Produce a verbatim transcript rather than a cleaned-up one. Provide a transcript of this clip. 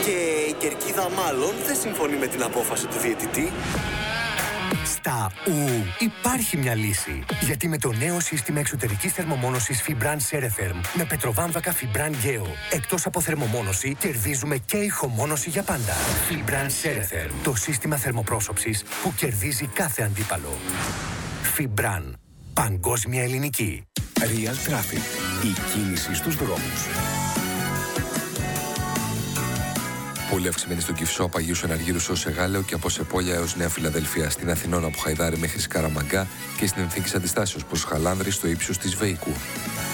Και η κερκίδα μάλλον δεν συμφωνεί με την απόφαση του διαιτητή. Στα ου υπάρχει μια λύση. Γιατί με το νέο σύστημα εξωτερικής θερμομόνωσης Fibran Ceretherm με πετροβάμβακα Fibran Geo, εκτός από θερμομόνωση, κερδίζουμε και ηχομόνωση για πάντα. Fibran Ceretherm, το σύστημα θερμοπρόσωψης που κερδίζει κάθε αντίπαλο. Fibran, παγκόσμια ελληνική. Real Traffic, η κίνηση στους δρόμους. Πολύ αυξημένη στον Κυφσό από Αγίου Εναργύρου ως Εγάλεο και από Σεπόλια έως Νέα Φιλαδελφία. Στην Αθηνών από Χαϊδάρη μέχρι Σκαραμαγκά και στην Ενθήκης Αντιστάσεως προς Χαλάνδρη στο ύψος της Βεϊκού.